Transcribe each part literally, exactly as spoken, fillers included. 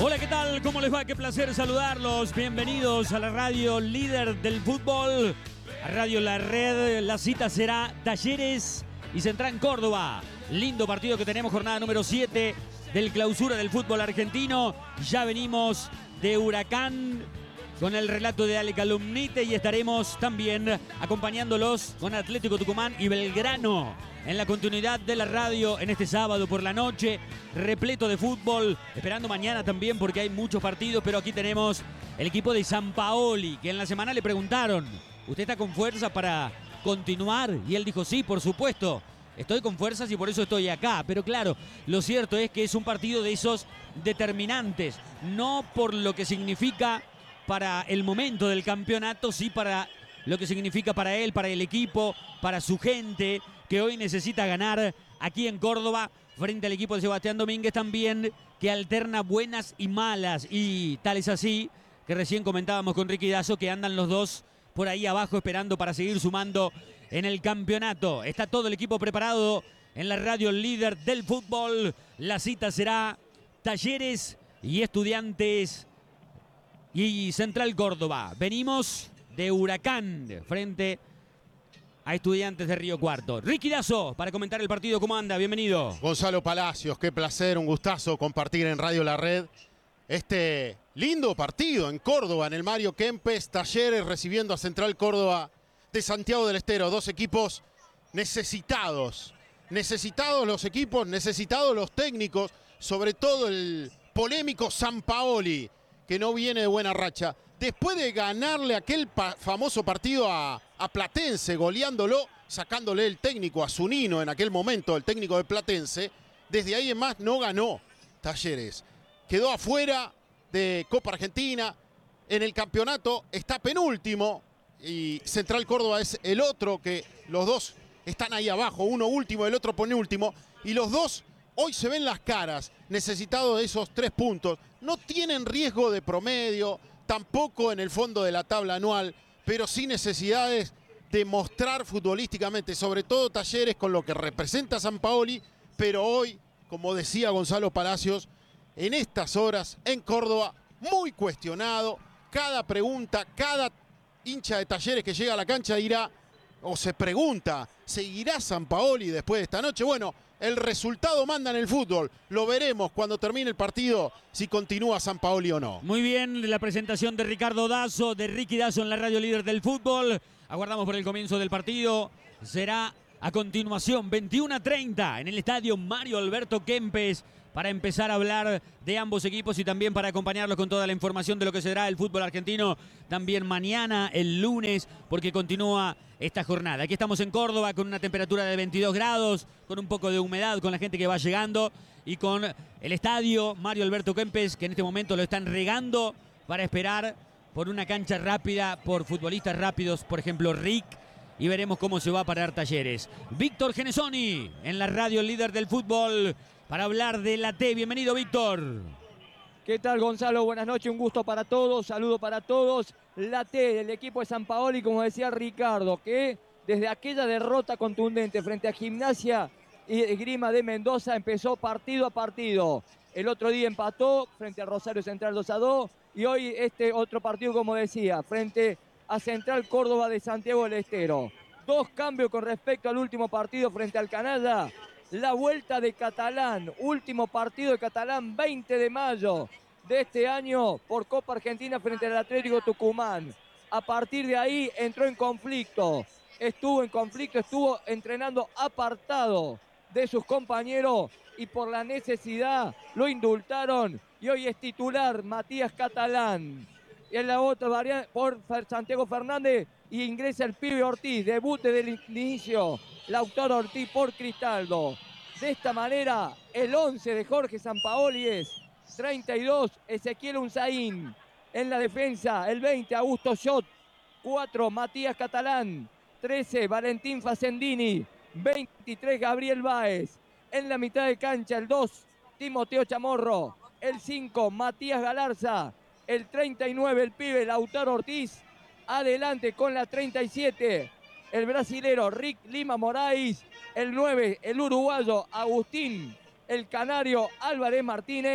Hola, ¿qué tal? ¿Cómo les va? Qué placer saludarlos. Bienvenidos a la radio líder del fútbol, a Radio La Red. La cita será Talleres y Central Córdoba. Lindo partido que tenemos, jornada número siete del clausura del fútbol argentino. Ya venimos de Huracán con el relato de Ale Calumnite y estaremos también acompañándolos con Atlético Tucumán y Belgrano en la continuidad de la radio en este sábado por la noche, repleto de fútbol, esperando mañana también porque hay muchos partidos, pero aquí tenemos el equipo de Sampaoli, que en la semana le preguntaron, ¿usted está con fuerza para continuar? Y él dijo, sí, por supuesto, estoy con fuerzas y por eso estoy acá. Pero claro, lo cierto es que es un partido de esos determinantes, no por lo que significa para el momento del campeonato, sí para lo que significa para él, para el equipo, para su gente, que hoy necesita ganar aquí en Córdoba frente al equipo de Sebastián Domínguez también, que alterna buenas y malas. Y tal es así que recién comentábamos con Ricky Dazo que andan los dos por ahí abajo esperando para seguir sumando en el campeonato. Está todo el equipo preparado en la radio líder del fútbol. La cita será Talleres y Estudiantes y Central Córdoba. Venimos de Huracán frente a Estudiantes de Río Cuarto. Ricky Dazo para comentar el partido. ¿Cómo anda? Bienvenido. Gonzalo Palacios, qué placer, un gustazo compartir en Radio La Red este lindo partido en Córdoba, en el Mario Kempes. Talleres recibiendo a Central Córdoba de Santiago del Estero. Dos equipos necesitados. Necesitados los equipos, necesitados los técnicos, sobre todo el polémico Sampaoli, que no viene de buena racha. Después de ganarle aquel pa- famoso partido a, a Platense, goleándolo, sacándole el técnico a Zunino en aquel momento, el técnico de Platense, desde ahí en más no ganó Talleres. Quedó afuera de Copa Argentina, en el campeonato está penúltimo y Central Córdoba es el otro, que los dos están ahí abajo, uno último, el otro penúltimo, y los dos hoy se ven las caras, necesitados de esos tres puntos. No tienen riesgo de promedio, tampoco en el fondo de la tabla anual, pero sí necesidades de mostrar futbolísticamente, sobre todo Talleres con lo que representa Sampaoli, pero hoy, como decía Gonzalo Palacios, en estas horas en Córdoba, muy cuestionado. Cada pregunta, cada hincha de Talleres que llega a la cancha dirá, o se pregunta, ¿seguirá Sampaoli después de esta noche? Bueno, el resultado manda en el fútbol. Lo veremos cuando termine el partido, si continúa Sampaoli o no. Muy bien, la presentación de Ricardo Dazo, de Ricky Dazo en la radio líder del fútbol. Aguardamos por el comienzo del partido. Será a continuación, veintiuno a treinta, en el estadio Mario Alberto Kempes, para empezar a hablar de ambos equipos y también para acompañarlos con toda la información de lo que será el fútbol argentino también mañana, el lunes, porque continúa esta jornada. Aquí estamos en Córdoba con una temperatura de veintidós grados, con un poco de humedad, con la gente que va llegando y con el estadio Mario Alberto Kempes, que en este momento lo están regando para esperar por una cancha rápida, por futbolistas rápidos, por ejemplo Rick, y veremos cómo se va a parar Talleres. Víctor Genesoni en la radio líder del fútbol para hablar de la T. Bienvenido, Víctor. ¿Qué tal, Gonzalo? Buenas noches, un gusto para todos, saludo para todos. La T del equipo de Sampaoli, como decía Ricardo, que desde aquella derrota contundente frente a Gimnasia y Esgrima de Mendoza empezó partido a partido. El otro día empató frente al Rosario Central dos a dos y hoy este otro partido, como decía, frente a Central Córdoba de Santiago del Estero. Dos cambios con respecto al último partido frente al Canalla. La vuelta de Catalán, último partido de Catalán, veinte de mayo de este año por Copa Argentina frente al Atlético Tucumán. A partir de ahí entró en conflicto, estuvo en conflicto, estuvo entrenando apartado de sus compañeros y por la necesidad lo indultaron y hoy es titular Matías Catalán. Y en la otra variante por Santiago Fernández y ingresa el pibe Ortiz, debute del inicio, Lautaro Ortiz por Cristaldo. De esta manera, el once de Jorge Sampaoli es treinta y dos, Ezequiel Unzaín. En la defensa, el veinte, Augusto Schott. cuatro, Matías Catalán. trece, Valentín Facendini. veintitrés, Gabriel Báez. En la mitad de cancha, el dos, Timoteo Chamorro. El cinco, Matías Galarza. El treinta y nueve, el pibe Lautaro Ortiz. Adelante con la treinta y siete, el brasilero Rick Lima Moraes. El nueve, el uruguayo Agustín, el canario Álvarez Martínez.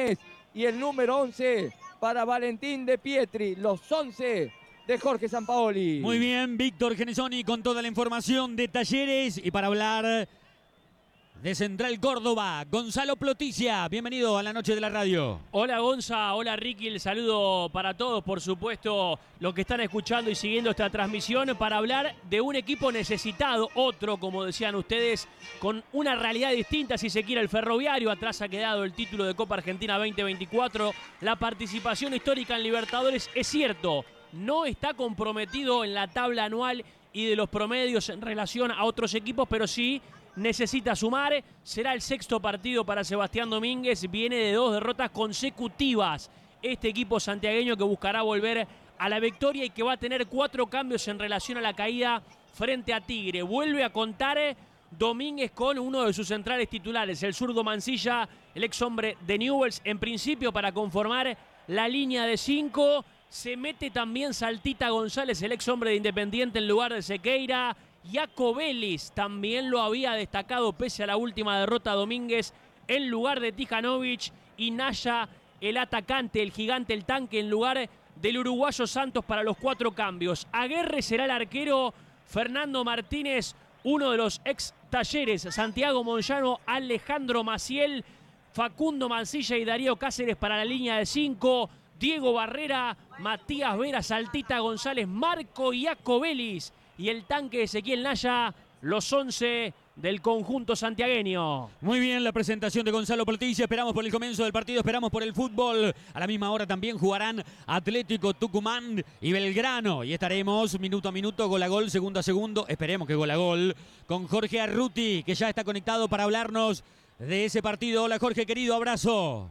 y el número once para Valentín de Pietri. Los once de Jorge Sampaoli. Muy bien, Víctor Genesoni con toda la información de Talleres. Y para hablar de Central Córdoba, Gonzalo Ploticia. Bienvenido a la noche de la radio. Hola Gonza, hola Ricky, el saludo para todos, por supuesto, los que están escuchando y siguiendo esta transmisión, para hablar de un equipo necesitado, otro, como decían ustedes, con una realidad distinta, si se quiere, el Ferroviario. Atrás ha quedado el título de Copa Argentina veinte veinticuatro, la participación histórica en Libertadores, es cierto, no está comprometido en la tabla anual y de los promedios en relación a otros equipos, pero sí necesita sumar. Será el sexto partido para Sebastián Domínguez. Viene de dos derrotas consecutivas este equipo santiagueño, que buscará volver a la victoria y que va a tener cuatro cambios en relación a la caída frente a Tigre. Vuelve a contar Domínguez con uno de sus centrales titulares, el zurdo Mancilla, el ex hombre de Newell's, en principio para conformar la línea de cinco. Se mete también Saltita González, el ex hombre de Independiente, en lugar de Sequeira. Jaco Vélez también lo había destacado pese a la última derrota Domínguez, en lugar de Tijanovic. Y Naya, el atacante, el gigante, el tanque, en lugar del uruguayo Santos para los cuatro cambios. Aguerre será el arquero, Fernando Martínez, uno de los ex Talleres, Santiago Moyano, Alejandro Maciel, Facundo Mancilla y Darío Cáceres para la línea de cinco. Diego Barrera, Matías Vera, Saltita González, Marco Jaco Vélez y el tanque Ezequiel Naya, los once del conjunto santiagueño. Muy bien la presentación de Gonzalo Ploticia. Esperamos por el comienzo del partido, esperamos por el fútbol. A la misma hora también jugarán Atlético Tucumán y Belgrano. Y estaremos minuto a minuto, gol a gol, segundo a segundo. Esperemos que gol a gol con Jorge Arruti, que ya está conectado para hablarnos de ese partido. Hola Jorge, querido, abrazo.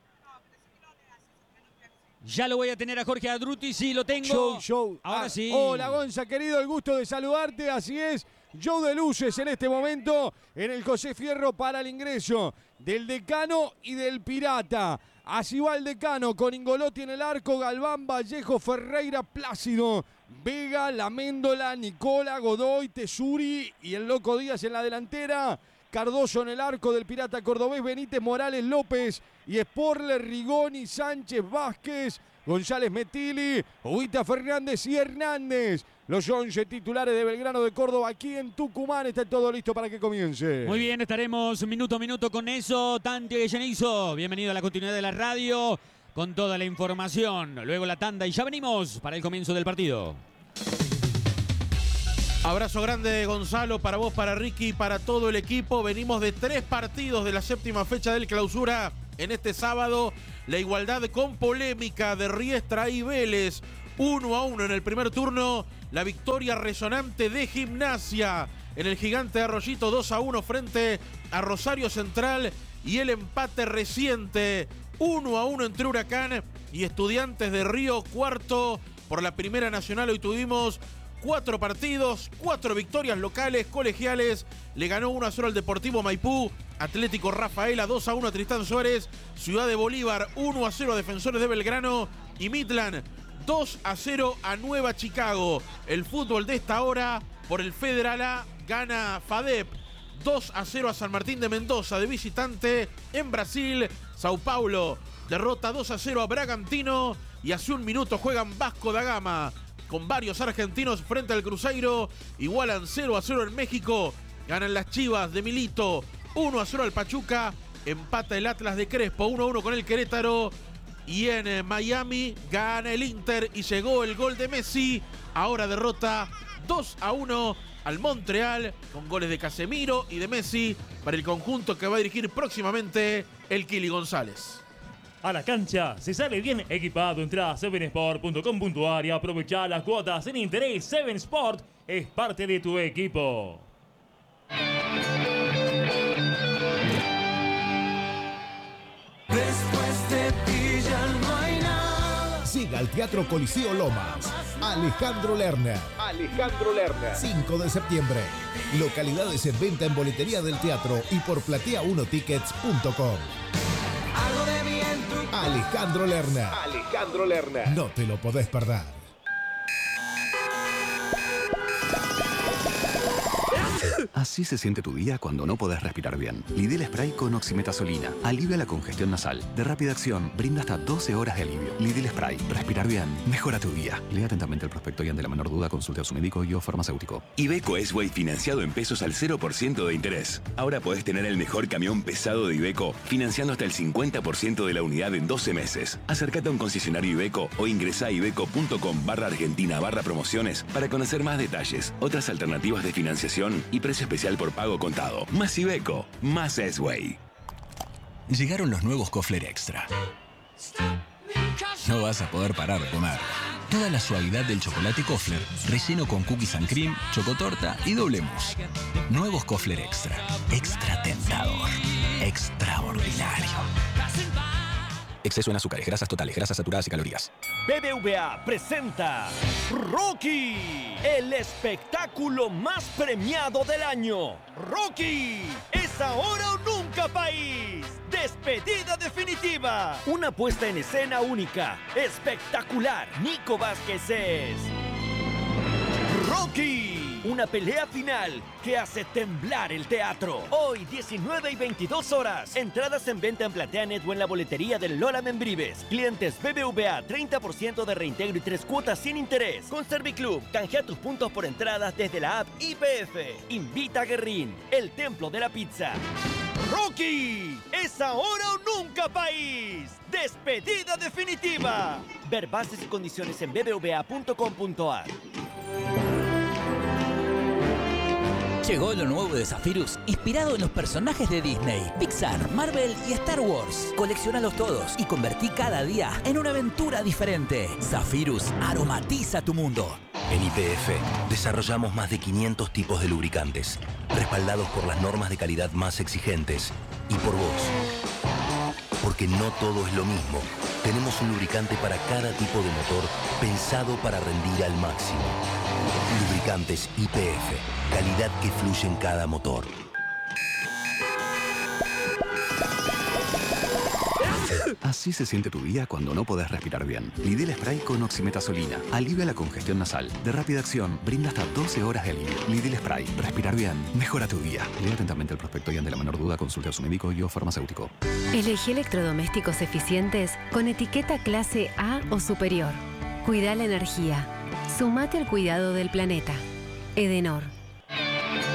Ya lo voy a tener a Jorge Adruti, sí, lo tengo. Show, show. Ahora ah, sí. Hola Gonza, querido, el gusto de saludarte, así es. Show de luces en este momento en el José Fierro para el ingreso del Decano y del Pirata. Así va el Decano con Ingolotti en el arco, Galván, Vallejo, Ferreira, Plácido, Vega, Laméndola, Nicola, Godoy, Tesuri y el Loco Díaz en la delantera. Cardoso en el arco del Pirata cordobés, Benítez, Morales, López y Sporler, Rigoni, Sánchez, Vázquez, González Metili, Huita Fernández y Hernández. Los once titulares de Belgrano de Córdoba aquí en Tucumán. Está todo listo para que comience. Muy bien, estaremos minuto a minuto con eso. Tanti Guellenizo, bienvenido a la continuidad de la radio con toda la información. Luego la tanda y ya venimos para el comienzo del partido. Abrazo grande, Gonzalo, para vos, para Ricky y para todo el equipo. Venimos de tres partidos de la séptima fecha del Clausura en este sábado. La igualdad con polémica de Riestra y Vélez, uno a uno en el primer turno. La victoria resonante de Gimnasia en el Gigante de Arroyito, dos a uno frente a Rosario Central. Y el empate reciente, uno a uno entre Huracán y Estudiantes de Río Cuarto por la Primera Nacional. Hoy tuvimos cuatro partidos, cuatro victorias locales, colegiales. Le ganó uno a cero al Deportivo Maipú, Atlético Rafaela dos a uno a Tristán Suárez, Ciudad de Bolívar uno a cero a Defensores de Belgrano y Midland dos a cero a Nueva Chicago. El fútbol de esta hora por el Federal A gana FADEP dos a cero a San Martín de Mendoza de visitante. En Brasil, Sao Paulo derrota dos a cero a Bragantino y hace un minuto juegan Vasco da Gama con varios argentinos frente al Cruzeiro. Igualan cero a cero en México. Ganan las Chivas de Milito uno a cero al Pachuca. Empata el Atlas de Crespo uno a uno con el Querétaro. Y en Miami gana el Inter y llegó el gol de Messi. Ahora derrota dos a uno al Montreal con goles de Casemiro y de Messi para el conjunto que va a dirigir próximamente el Kili González. A la cancha se sale bien equipado. Entra a seven sport punto com punto a r y aprovecha las cuotas en interés. Seven Sport es parte de tu equipo. Después de pillar no hay nada. Siga al Teatro Coliseo Lomas. Alejandro Lerner. Alejandro Lerner. cinco de septiembre. Localidades en venta en boletería del teatro y por platea uno tickets punto com. Alejandro Lerner. Alejandro Lerner. No te lo podés perder. Así se siente tu día cuando no podés respirar bien. Lidl Spray con oximetazolina. Alivia la congestión nasal. De rápida acción, brinda hasta doce horas de alivio. Lidl Spray. Respirar bien. Mejora tu día. Lea atentamente el prospecto y ante la menor duda consulte a su médico y o farmacéutico. Iveco S-Way financiado en pesos al cero por ciento de interés. Ahora podés tener el mejor camión pesado de Iveco financiando hasta el cincuenta por ciento de la unidad en doce meses. Acércate a un concesionario Iveco o ingresá a iveco.com barra argentina barra promociones para conocer más detalles, otras alternativas de financiación y precio especial por pago contado. Más Iveco, más S-Way. Llegaron los nuevos Kofler Extra. No vas a poder parar de comer. Toda la suavidad del chocolate Kofler, relleno con cookies and cream, chocotorta y doble mousse. Nuevos Kofler Extra. Extra tentador. Extraordinario. Exceso en azúcares, grasas totales, grasas saturadas y calorías. B B V A presenta Rocky, el espectáculo más premiado del año. Rocky, es ahora o nunca, país. Despedida definitiva. Una puesta en escena única, espectacular. Nico Vázquez es Rocky, una pelea final que hace temblar el teatro. Hoy, diecinueve y veintidós horas. Entradas en venta en PlateaNet o en la boletería del Lola Membrives. Clientes B B V A, treinta por ciento de reintegro y tres cuotas sin interés. Con Serviclub, canjea tus puntos por entradas desde la app I P F. Invita a Guerrín, el templo de la pizza. Rocky, es ahora o nunca, país. Despedida definitiva. Ver bases y condiciones en b b v a punto com punto a r. Llegó lo nuevo de Zephyrus, inspirado en los personajes de Disney, Pixar, Marvel y Star Wars. Colecciónalos todos y convertí cada día en una aventura diferente. Zephyrus aromatiza tu mundo. En Y P F desarrollamos más de quinientos tipos de lubricantes, respaldados por las normas de calidad más exigentes y por vos. Porque no todo es lo mismo. Tenemos un lubricante para cada tipo de motor pensado para rendir al máximo. Lubricantes Y P F, calidad que fluye en cada motor. Así se siente tu día cuando no podés respirar bien. Lidl Spray con oximetazolina. Alivia la congestión nasal. De rápida acción, brinda hasta doce horas de alivio. Lidl Spray. Respirar bien. Mejora tu día. Lea atentamente el prospecto y ante la menor duda consulte a su médico y o farmacéutico. Elegí electrodomésticos eficientes con etiqueta clase A o superior. Cuida la energía. Sumate al cuidado del planeta. Edenor.